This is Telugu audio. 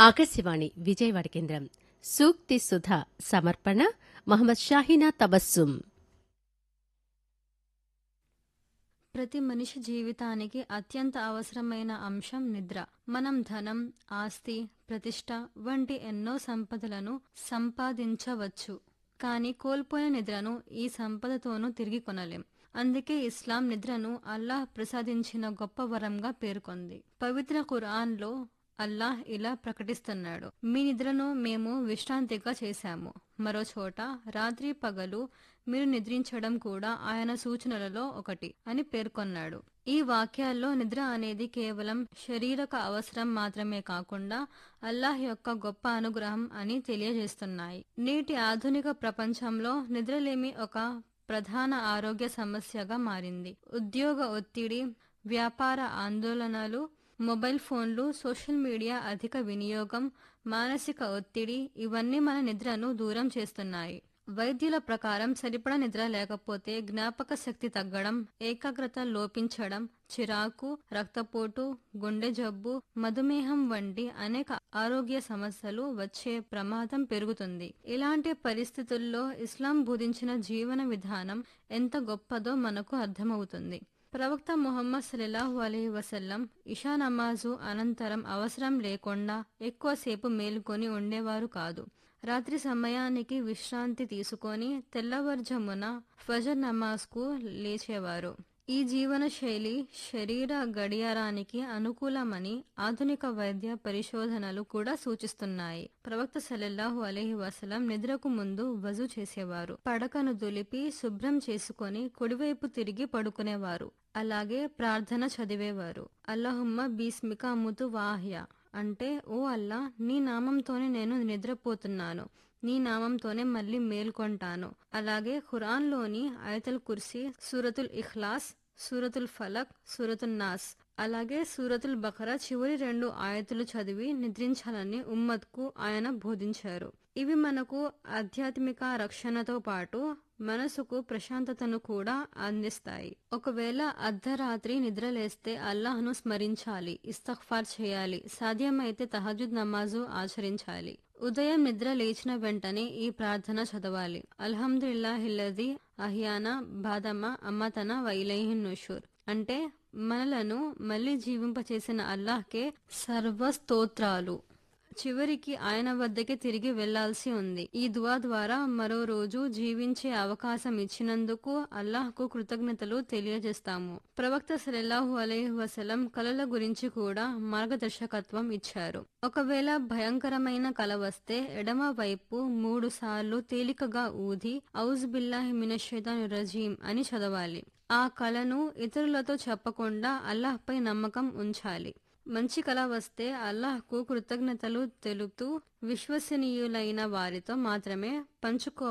ఆకాశవాణి విజయవాడ కేంద్రం. సూక్తి సుధ సమర్పణ మహమ్మద్ షాహీనా తబస్సుమ్. ప్రతి మనిషి జీవితానికి అత్యంత అవసరమైన అంశం నిద్ర. మనం ధనం, ఆస్తి, ప్రతిష్ట వంటి ఎన్నో సంపదలను సంపాదించవచ్చు, కానీ కోల్పోయిన నిద్రను ఈ సంపదతోనూ తిరిగి కొనలేం. అందుకే ఇస్లాం నిద్రను అల్లాహ్ ప్రసాదించిన గొప్ప వరంగా పేర్కొంది. పవిత్ర ఖురాన్లో అల్లాహ్ ఇలా ప్రకటిస్తున్నాడు: మీ నిద్రను మేము విశ్రాంతిగా చేశాము. మరో చోట రాత్రి పగలు మీరు నిద్రించడం కూడా ఆయన సూచనలలో ఒకటి అని పేర్కొన్నాడు. ఈ వాక్యాల్లో నిద్ర అనేది కేవలం శారీరక అవసరం మాత్రమే కాకుండా అల్లాహ్ యొక్క గొప్ప అనుగ్రహం అని తెలియజేస్తున్నాయి. నేటి ఆధునిక ప్రపంచంలో నిద్రలేమి ఒక ప్రధాన ఆరోగ్య సమస్యగా మారింది. ఉద్యోగ ఒత్తిడి, వ్యాపార ఆందోళనలు, మొబైల్ ఫోన్లు, సోషల్ మీడియా అధిక వినియోగం, మానసిక ఒత్తిడి ఇవన్నీ మన నిద్రను దూరం చేస్తున్నాయి. వైద్యుల ప్రకారం సరిపడా నిద్ర లేకపోతే జ్ఞాపక శక్తి తగ్గడం, ఏకాగ్రత లోపించడం, చిరాకు, రక్తపోటు, గుండె జబ్బు, మధుమేహం వంటి అనేక ఆరోగ్య సమస్యలు వచ్చే ప్రమాదం పెరుగుతుంది. ఇలాంటి పరిస్థితుల్లో ఇస్లాం బోధించిన జీవన విధానం ఎంత గొప్పదో మనకు అర్థమవుతుంది. ప్రవక్త ముహమ్మద్ సల్లల్లాహు అలైహి వసల్లం ఇషా నమాజు అనంతరం అవసరం లేకుండా ఎక్కువసేపు మేలుకొని ఉండేవారు కాదు. రాత్రి సమయానికి విశ్రాంతి తీసుకొని తెల్లవారుజామున ఫజర్ నమాజ్కు లేచేవారు. ఈ జీవన శైలి శరీర గడియారానికి అనుకూలమని ఆధునిక వైద్య పరిశోధనలు కూడా సూచిస్తున్నాయి. ప్రవక్త సల్లల్లాహు అలైహి వసల్లం నిద్రకు ముందు వజు చేసేవారు. పడకను దులిపి శుభ్రం చేసుకొని కుడివైపు తిరిగి పడుకునేవారు. అలాగే ప్రార్థన చదివేవారు. అల్లహుమ్మ బీస్మిక ముతు వాహ్య అంటే, ఓ అల్లా, నీ నామంతోనే నేను నిద్రపోతున్నాను, నీ నామంతోనే మళ్ళీ మేల్కొంటాను. అలాగే ఖురాన్లోని ఆయతుల్ కుర్సీ, సూరతుల్ ఇఖ్లాస్, సూరతుల్ ఫలక్, సూరతుల్ నాస్, అలాగే సూరతుల్ బఖరా చివరి 2 ఆయతులు చదివి నిద్రించాలని ఉమ్మత్కు ఆయన బోధించారు. ఇవి మనకు ఆధ్యాత్మిక రక్షణతో పాటు మనసుకు ప్రశాంతతను కూడా అందిస్తాయి. ఒకవేళ అర్ధరాత్రి నిద్రలేస్తే అల్లాహ్ను స్మరించాలి, ఇస్తగ్ఫార్ చేయాలి, సాధ్యమైతే తహజ్జుద్ నమాజు ఆచరించాలి. ఉదయం నిద్ర లేచిన వెంటనే ఈ ప్రార్థన చదవాలి: అల్హమ్దులిల్లాహిల్లజీ అహ్యానా బాదమా అమ్మతన వైలైహి నుషూర్. అంటే, మనలను మళ్ళీ జీవింపచేసిన అల్లాహ్కే సర్వస్తోత్రాలు, చివరికి ఆయన వద్దకే తిరిగి వెళ్లాల్సి ఉంది. ఈ దువా ద్వారా మరో రోజు జీవించే అవకాశం ఇచ్చినందుకు అల్లాహ్కు కృతజ్ఞతలు తెలియజేస్తాము. ప్రవక్త సల్లల్లాహు అలైహి వసల్లం కలల గురించి కూడా మార్గదర్శకత్వం ఇచ్చారు. ఒకవేళ భయంకరమైన కల వస్తే ఎడమ వైపు 3 సార్లు తేలికగా ఊది ఔజు బిల్లాహి మినష్ షైతానిర్ రజీం అని చదవాలి. ఆ కలను ఇతరులతో చెప్పకుండా అల్లాహ్పై నమ్మకం ఉంచాలి. మంచి కల వస్తే అల్లాహ్కు కృతజ్ఞతలు తెలుపుతూ విశ్వసనీయులైన వారితో మాత్రమే పంచుకో